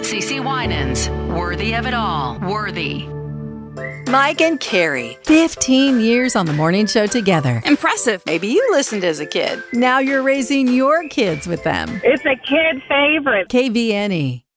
CeCe Winans. Worthy of it all. Worthy. Mike and Carrie. 15 years on the morning show together. Impressive. Maybe you listened as a kid. Now you're raising your kids with them. It's a kid favorite. KVNE.